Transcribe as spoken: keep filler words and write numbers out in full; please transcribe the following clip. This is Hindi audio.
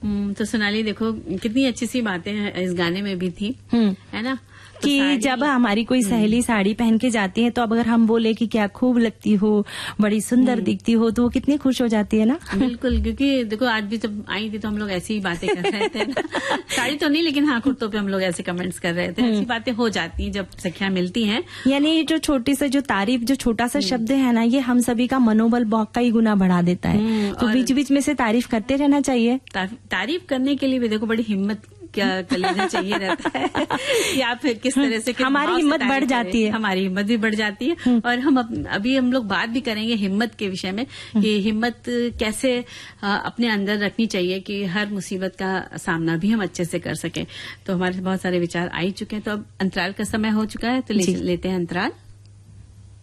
तो सोनाली देखो कितनी अच्छी सी बातें इस गाने में भी थी, है ना, कि जब हमारी कोई सहेली साड़ी पहन के जाती है तो अब अगर हम बोले कि क्या खूब लगती हो, बड़ी सुंदर दिखती हो, तो वो कितनी खुश हो जाती है ना। बिल्कुल, क्योंकि देखो आज भी जब आई थी तो हम लोग ऐसी ही बातें कर रहे थे ना। साड़ी तो नहीं, लेकिन हाँ कुर्तों पे हम लोग ऐसे कमेंट्स कर रहे थे। ऐसी बातें हो जाती हैं जब सखियां मिलती हैं। यानी जो छोटी सा जो तारीफ, जो छोटा सा शब्द है ना, ये हम सभी का मनोबल बहुत कई गुना बढ़ा देता है। तो बीच बीच में से तारीफ करते रहना चाहिए। तारीफ करने के लिए भी देखो बड़ी हिम्मत क्या कलेजा चाहिए रहता है कि आप किस तरह से हमारी हिम्मत बढ़ जाती है, हमारी हिम्मत भी बढ़ जाती है। और हम अभी हम लोग बात भी करेंगे हिम्मत के विषय में कि हिम्मत कैसे अपने अंदर रखनी चाहिए कि हर मुसीबत का सामना भी हम अच्छे से कर सकें। तो हमारे बहुत सारे विचार आ ही चुके हैं। तो अब अंतराल का समय हो चुका है, तो ले, लेते हैं अंतराल।